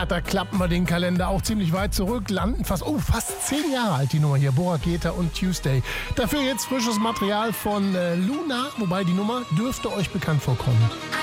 Da klappen wir den Kalender auch ziemlich weit zurück, landen fast 10 Jahre alt die Nummer hier, Bora Keter und Tuesday. Dafür jetzt frisches Material von Luna, wobei die Nummer dürfte euch bekannt vorkommen.